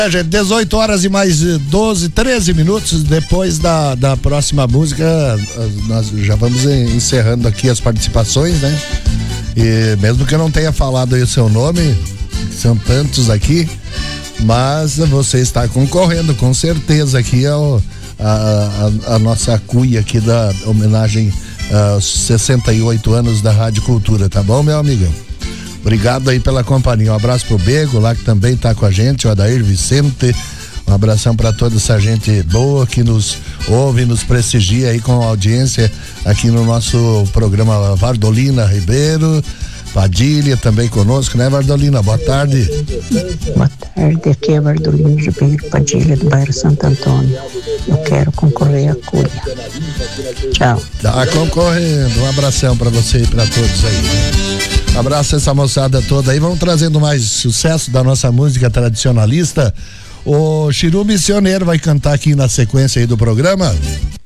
Gente, 18 horas e mais 13 minutos depois da próxima música, nós já vamos encerrando aqui as participações, né? E mesmo que eu não tenha falado aí o seu nome, são tantos aqui, mas você está concorrendo com certeza aqui a nossa cuia aqui da homenagem aos 68 anos da Rádio Cultura, tá bom, meu amigo? Obrigado aí pela companhia. Um abraço pro Bego lá que também tá com a gente, o Adair Vicente. Um abração para toda essa gente boa que nos ouve, nos prestigia aí com a audiência aqui no nosso programa. Vardolina Ribeiro, Padilha também conosco, né, Vardolina? Boa tarde. Boa tarde, aqui é Vardolina Ribeiro Padilha do bairro Santo Antônio. Eu quero concorrer à cuia. Tchau. Tá concorrendo. Um abração para você e para todos aí. Abraço essa moçada toda aí. Vamos trazendo mais sucesso da nossa música tradicionalista. O Chiru Missioneiro vai cantar aqui na sequência aí do programa.